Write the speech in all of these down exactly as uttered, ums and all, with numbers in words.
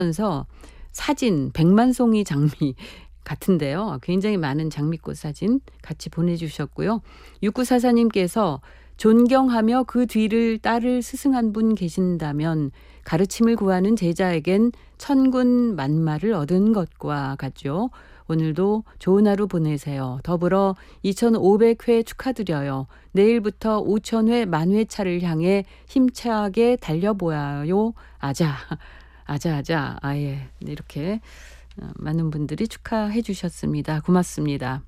면서 사진 백만 송이 장미 같은데요. 굉장히 많은 장미꽃 사진 같이 보내주셨고요. 육구사사 님께서 존경하며 그 뒤를 따를 스승한 분 계신다면 가르침을 구하는 제자에겐 천군 만마를 얻은 것과 같죠. 오늘도 좋은 하루 보내세요. 더불어 이천오백 회 축하드려요. 내일부터 오천 회 만회차를 향해 힘차게 달려보아요. 아자, 아자, 아자. 아예 이렇게 많은 분들이 축하해 주셨습니다. 고맙습니다.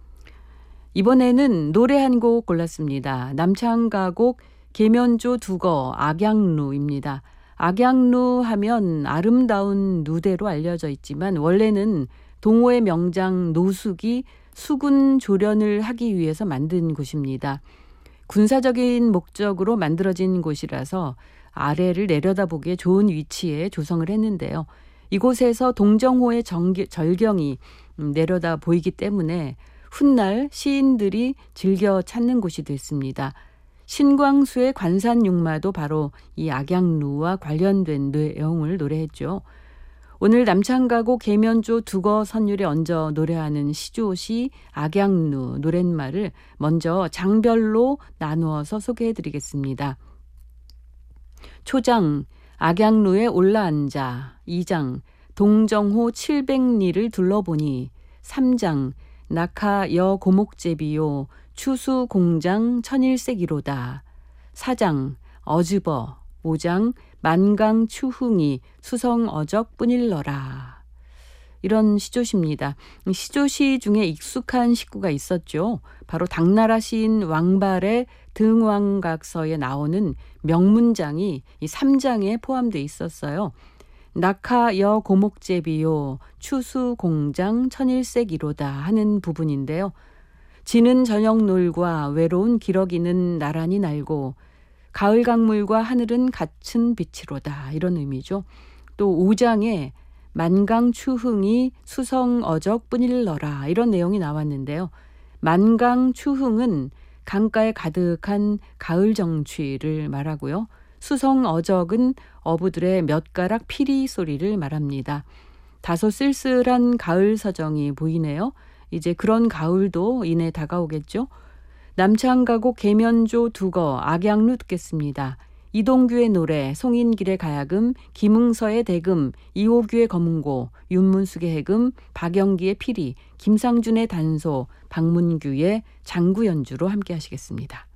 이번에는 노래 한 곡 골랐습니다. 남창가곡 계면조 두거 악양루입니다. 악양루 하면 아름다운 누대로 알려져 있지만 원래는 동호의 명장 노숙이 수군 조련을 하기 위해서 만든 곳입니다. 군사적인 목적으로 만들어진 곳이라서 아래를 내려다보기에 좋은 위치에 조성을 했는데요. 이곳에서 동정호의 정기, 절경이 내려다 보이기 때문에 훗날 시인들이 즐겨 찾는 곳이 됐습니다. 신광수의 관산육마도 바로 이 악양루와 관련된 내용을 노래했죠. 오늘 남창가곡 계면조 두거 선율에 얹어 노래하는 시조시 악양루 노랫말을 먼저 장별로 나누어서 소개해드리겠습니다. 초장 악양루에 올라앉아, 이장 동정호 칠백리를 둘러보니, 삼장 낙하 여 고목제비요 추수 공장 천일색이로다, 사장 어즈버, 오장 만강 추흥이 수성 어적 뿐일러라. 이런 시조시입니다. 시조시 중에 익숙한 식구가 있었죠. 바로 당나라 시인 왕발의 등왕각서에 나오는 명문장이 이 삼 장에 포함되어 있었어요. 낙하 여 고목제비요 추수 공장 천일색이로다 하는 부분인데요. 지는 저녁 놀과 외로운 기러기는 나란히 날고 가을 강물과 하늘은 같은 빛이로다, 이런 의미죠. 또 오 장에 만강 추흥이 수성 어적 뿐일러라, 이런 내용이 나왔는데요. 만강 추흥은 강가에 가득한 가을 정취를 말하고요. 수성 어적은 어부들의 몇 가락 피리 소리를 말합니다. 다소 쓸쓸한 가을 서정이 보이네요. 이제 그런 가을도 이내 다가오겠죠. 남창가곡 계면조 두거 악양루 듣겠습니다. 이동규의 노래, 송인길의 가야금, 김응서의 대금, 이호규의 검은고, 윤문숙의 해금, 박영기의 피리, 김상준의 단소, 박문규의 장구 연주로 함께 하시겠습니다.